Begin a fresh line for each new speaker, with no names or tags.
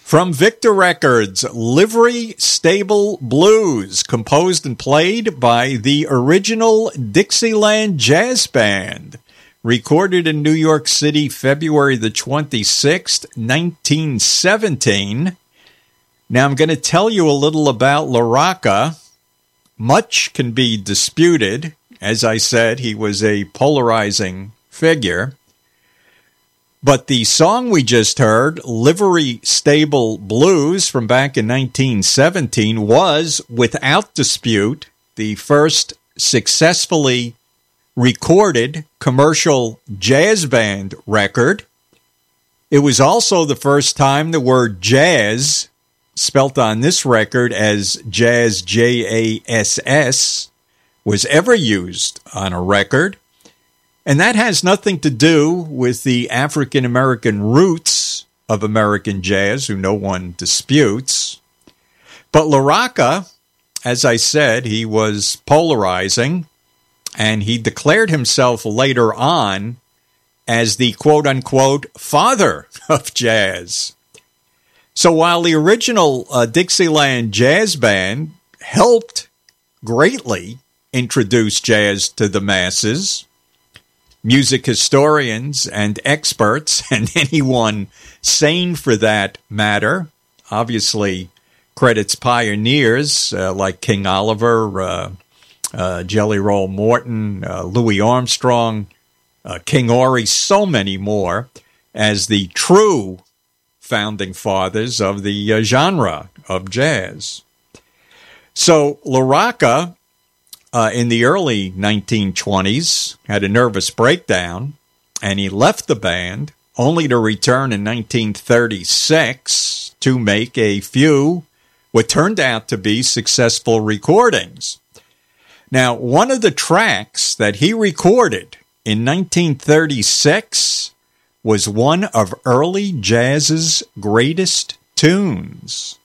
From Victor Records, Livery Stable Blues, composed and played by the original Dixieland Jazz Band, recorded in New York City, February the 26th, 1917. Now, I'm going to tell you a little about LaRocca. Much can be disputed. As I said, he was a polarizing figure. But the song we just heard, Livery Stable Blues, from back in 1917, was, without dispute, the first successfully recorded commercial jazz band record. It was also the first time the word jazz, spelt on this record as jazz, J-A-S-S, was ever used on a record. And that has nothing to do with the African-American roots of American jazz, who no one disputes. But LaRocca, as I said, he was polarizing, and he declared himself later on as the quote-unquote father of jazz. So while the original Dixieland Jazz Band helped greatly introduce jazz to the masses, music historians and experts, and anyone sane for that matter, obviously credits pioneers like King Oliver, Jelly Roll Morton, Louis Armstrong, King Horry, so many more, as the true founding fathers of the genre of jazz. So LaRocca, in the early 1920s, had a nervous breakdown, and he left the band, only to return in 1936 to make a few what turned out to be successful recordings. Now, one of the tracks that he recorded in 1936 was one of early jazz's greatest tunes.